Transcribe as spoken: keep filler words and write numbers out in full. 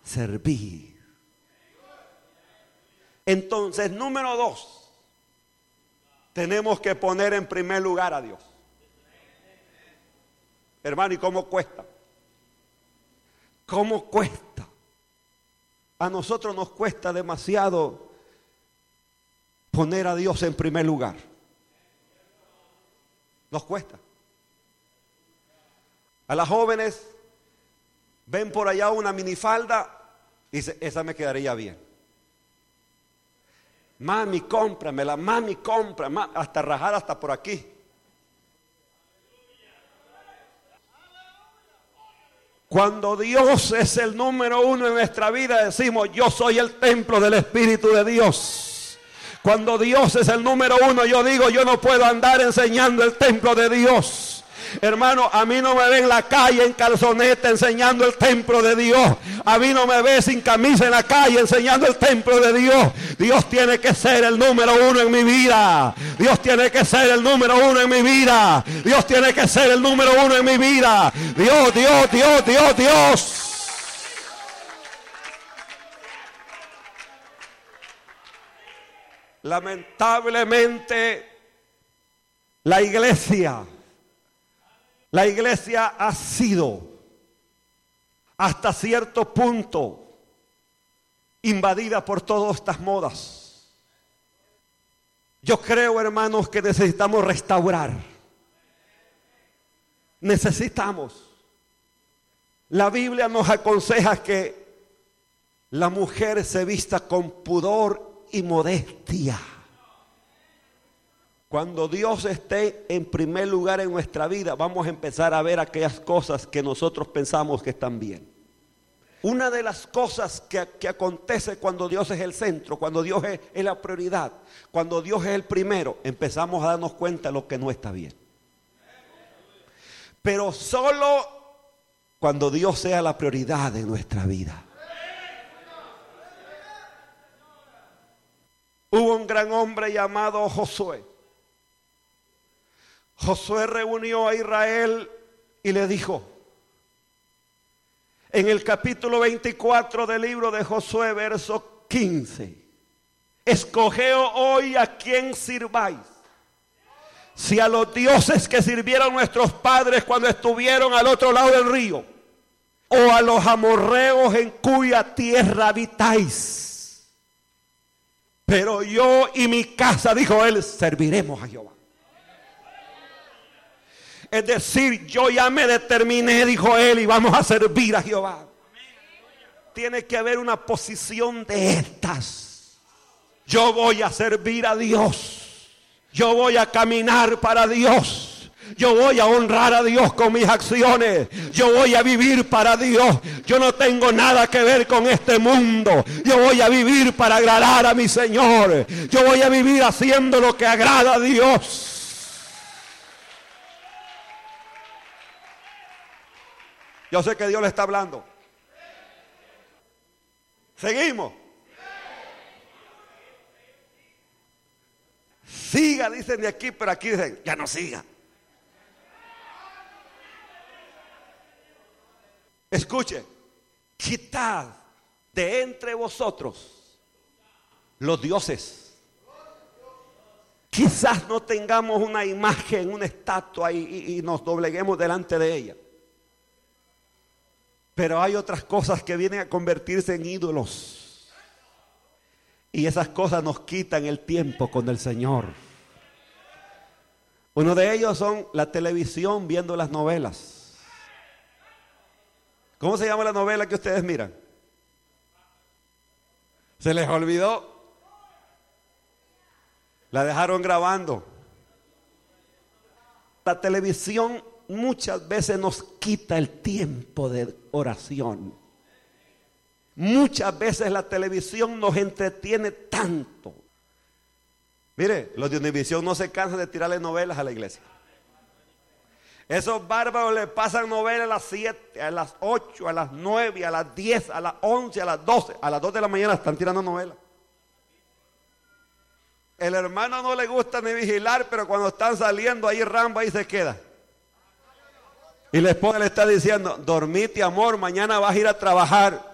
servir. Entonces, número dos, tenemos que poner en primer lugar a Dios. Hermano, ¿y cómo cuesta? ¿Cómo cuesta? A nosotros nos cuesta demasiado poner a Dios en primer lugar. Nos cuesta. A las jóvenes ven por allá una minifalda y dicen, esa me quedaría bien. Mami, cómpramela, mami, compra, mami, hasta rajar hasta por aquí. Cuando Dios es el número uno en nuestra vida, decimos, yo soy el templo del Espíritu de Dios. Cuando Dios es el número uno, yo digo, yo no puedo andar enseñando el templo de Dios. Hermano, a mí no me ve en la calle en calzoneta enseñando el templo de Dios. A mí no me ve sin camisa en la calle enseñando el templo de Dios. Dios tiene que ser el número uno en mi vida. Dios tiene que ser el número uno en mi vida. Dios tiene que ser el número uno en mi vida. Dios, Dios, Dios, Dios, Dios. Lamentablemente, la iglesia La iglesia ha sido hasta cierto punto invadida por todas estas modas. Yo creo, hermanos, que necesitamos restaurar. Necesitamos. La Biblia nos aconseja que la mujer se vista con pudor y modestia. Cuando Dios esté en primer lugar en nuestra vida, vamos a empezar a ver aquellas cosas que nosotros pensamos que están bien. Una de las cosas que, que acontece cuando Dios es el centro, cuando Dios es, es la prioridad, cuando Dios es el primero, empezamos a darnos cuenta de lo que no está bien. Pero solo cuando Dios sea la prioridad de nuestra vida. Hubo un gran hombre llamado Josué. Josué reunió a Israel y le dijo, en el capítulo veinticuatro del libro de Josué, verso quince, escogeos hoy a quién sirváis, si a los dioses que sirvieron nuestros padres cuando estuvieron al otro lado del río, o a los amorreos en cuya tierra habitáis. Pero yo y mi casa, dijo él, serviremos a Jehová. Es decir, yo ya me determiné, dijo él, y vamos a servir a Jehová. Tiene que haber una posición de estas. Yo voy a servir a Dios. Yo voy a caminar para Dios. Yo voy a honrar a Dios con mis acciones. Yo voy a vivir para Dios. Yo no tengo nada que ver con este mundo. Yo voy a vivir para agradar a mi Señor. Yo voy a vivir haciendo lo que agrada a Dios. Yo sé que Dios le está hablando. Seguimos. Siga, dicen de aquí, pero aquí dicen, ya no siga. Escuche, quitad de entre vosotros los dioses. Quizás no tengamos una imagen, una estatua y, y, y nos dobleguemos delante de ella. Pero hay otras cosas que vienen a convertirse en ídolos. Y esas cosas nos quitan el tiempo con el Señor. Uno de ellos son la televisión viendo las novelas. ¿Cómo se llama la novela que ustedes miran? ¿Se les olvidó? La dejaron grabando. La televisión muchas veces nos quita el tiempo de oración. Muchas veces la televisión nos entretiene tanto. Mire, los de Univisión no se cansan de tirarle novelas a la iglesia. Esos bárbaros le pasan novelas a las siete, a las ocho, a las nueve, a las diez, a las once, a las doce. A las dos de la mañana están tirando novelas. El hermano no le gusta ni vigilar, pero cuando están saliendo ahí Rambo ahí se queda. Y la esposa le está diciendo, dormite amor, mañana vas a ir a trabajar.